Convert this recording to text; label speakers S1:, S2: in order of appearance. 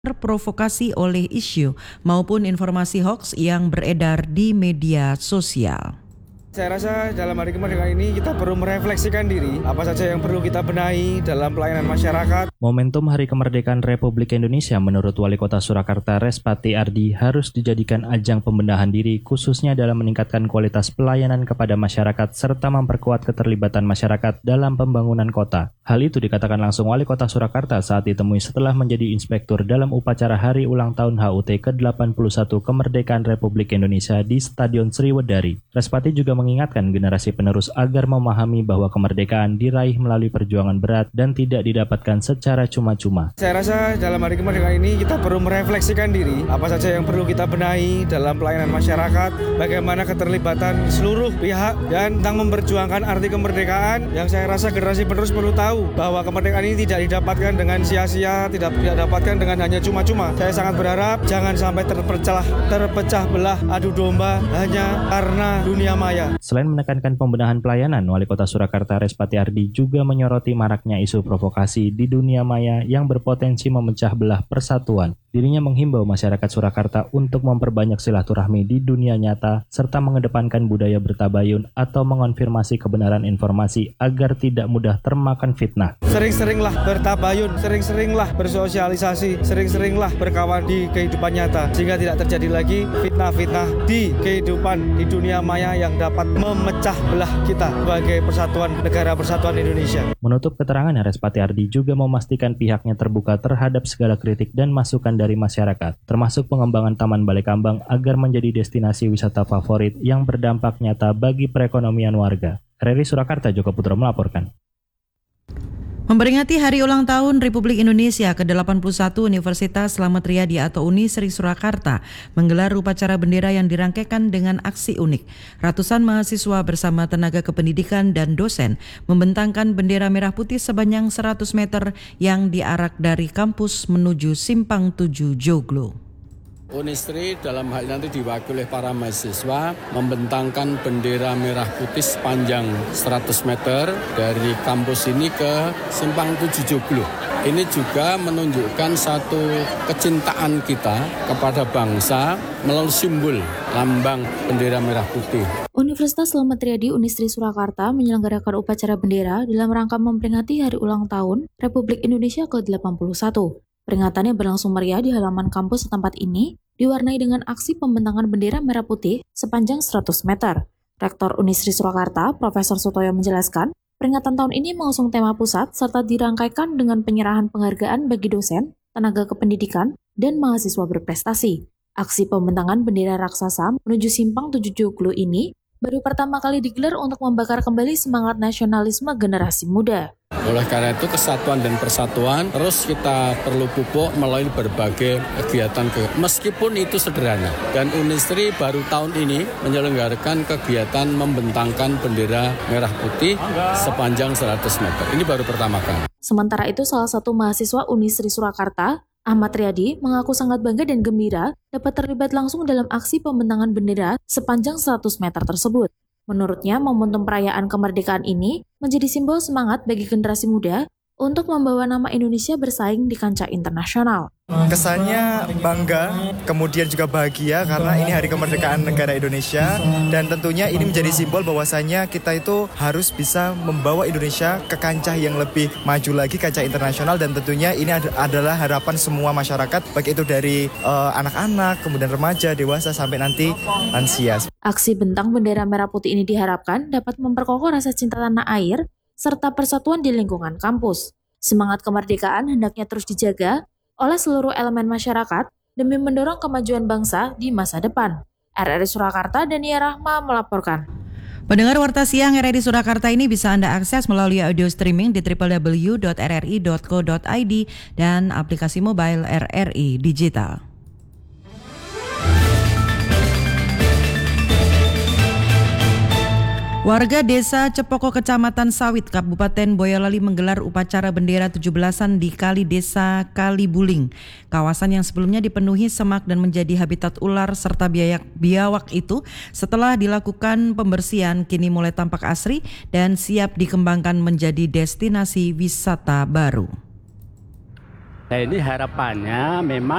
S1: terprovokasi oleh isu maupun informasi hoaks yang beredar di media sosial.
S2: Saya rasa dalam hari kemerdekaan ini kita perlu merefleksikan diri, apa saja yang perlu kita benahi dalam pelayanan masyarakat.
S3: Momentum Hari Kemerdekaan Republik Indonesia menurut Wali Kota Surakarta Respati Ardi harus dijadikan ajang pembenahan diri khususnya dalam meningkatkan kualitas pelayanan kepada masyarakat serta memperkuat keterlibatan masyarakat dalam pembangunan kota. Hal itu dikatakan langsung Wali Kota Surakarta saat ditemui setelah menjadi inspektur dalam upacara Hari Ulang Tahun HUT ke-81 Kemerdekaan Republik Indonesia di Stadion Sriwedari. Respati juga mengingatkan generasi penerus agar memahami bahwa kemerdekaan diraih melalui perjuangan berat dan tidak didapatkan secara cuma-cuma.
S2: Saya rasa dalam hari kemerdekaan ini kita perlu merefleksikan diri, apa saja yang perlu kita benahi dalam pelayanan masyarakat, bagaimana keterlibatan seluruh pihak, dan tentang memperjuangkan arti kemerdekaan yang saya rasa generasi penerus perlu tahu bahwa kemerdekaan ini tidak didapatkan dengan sia-sia, tidak didapatkan dengan hanya cuma-cuma. Saya sangat berharap jangan sampai terpecah belah adu domba hanya karena dunia maya.
S3: Selain menekankan pembenahan pelayanan, Wali Kota Surakarta Respati Ardi juga menyoroti maraknya isu provokasi di dunia maya yang berpotensi memecah belah persatuan. Dirinya menghimbau masyarakat Surakarta untuk memperbanyak silaturahmi di dunia nyata serta mengedepankan budaya bertabayun atau mengonfirmasi kebenaran informasi agar tidak mudah termakan fitnah.
S2: Sering-seringlah bertabayun, sering-seringlah bersosialisasi, sering-seringlah berkawan di kehidupan nyata sehingga tidak terjadi lagi fitnah-fitnah di kehidupan di dunia maya yang dapat memecah belah kita sebagai persatuan negara persatuan Indonesia.
S3: Menutup keterangannya, Respati Ardi juga memastikan pihaknya terbuka terhadap segala kritik dan masukan dari masyarakat, termasuk pengembangan Taman Balai Kambang agar menjadi destinasi wisata favorit yang berdampak nyata bagi perekonomian warga. RRI Surakarta, Joko Putro melaporkan.
S1: Memperingati Hari Ulang Tahun Republik Indonesia ke-81, Universitas Slamet Riyadi atau Unisri Surakarta menggelar upacara bendera yang dirangkaikan dengan aksi unik. Ratusan mahasiswa bersama tenaga kependidikan dan dosen membentangkan bendera merah putih sepanjang 100 meter yang diarak dari kampus menuju Simpang 7 Joglo.
S4: Unisri dalam hal ini nanti diwakili oleh para mahasiswa membentangkan bendera merah putih sepanjang 100 meter dari kampus ini ke Simpang 7 Joglo. Ini juga menunjukkan satu kecintaan kita kepada bangsa melalui simbol lambang bendera merah putih.
S5: Universitas Slamet Riyadi Unisri Surakarta menyelenggarakan upacara bendera dalam rangka memperingati Hari Ulang Tahun Republik Indonesia ke-81. Peringatannya berlangsung meriah di halaman kampus setempat ini, diwarnai dengan aksi pembentangan bendera merah putih sepanjang 100 meter. Rektor Unisri Surakarta, Profesor Sutoyo menjelaskan, peringatan tahun ini mengusung tema pusat serta dirangkaikan dengan penyerahan penghargaan bagi dosen, tenaga kependidikan, dan mahasiswa berprestasi. Aksi pembentangan bendera raksasa menuju Simpang 7 Joglo ini baru pertama kali digelar untuk membakar kembali semangat nasionalisme generasi muda.
S4: Oleh karena itu kesatuan dan persatuan terus kita perlu pupuk melalui berbagai kegiatan meskipun itu sederhana. Dan Unisri baru tahun ini menyelenggarakan kegiatan membentangkan bendera merah putih sepanjang 100 meter. Ini baru pertama kali.
S5: Sementara itu salah satu mahasiswa Unisri Surakarta, Ahmad Riyadi, mengaku sangat bangga dan gembira dapat terlibat langsung dalam aksi pembentangan bendera sepanjang 100 meter tersebut. Menurutnya, momentum perayaan kemerdekaan ini menjadi simbol semangat bagi generasi muda untuk membawa nama Indonesia bersaing di kancah internasional.
S6: Kesannya bangga, kemudian juga bahagia karena ini hari kemerdekaan negara Indonesia dan tentunya ini menjadi simbol bahwasanya kita itu harus bisa membawa Indonesia ke kancah yang lebih maju lagi, kancah internasional, dan tentunya ini adalah harapan semua masyarakat, baik itu dari anak-anak, kemudian remaja, dewasa, sampai nanti lansia.
S5: Aksi bentang bendera merah putih ini diharapkan dapat memperkokoh rasa cinta tanah air serta persatuan di lingkungan kampus. Semangat kemerdekaan hendaknya terus dijaga oleh seluruh elemen masyarakat demi mendorong kemajuan bangsa di masa depan. RRI Surakarta, Dania Rahma melaporkan.
S1: Pendengar Warta Siang RRI Surakarta ini bisa Anda akses melalui audio streaming di www.rri.co.id dan aplikasi mobile RRI Digital. Warga Desa Cepoko Kecamatan Sawit Kabupaten Boyolali menggelar upacara bendera 17-an di Kali Desa Kalibuling. Kawasan yang sebelumnya dipenuhi semak dan menjadi habitat ular serta biawak itu setelah dilakukan pembersihan kini mulai tampak asri dan siap dikembangkan menjadi destinasi wisata baru.
S7: Nah ini harapannya memang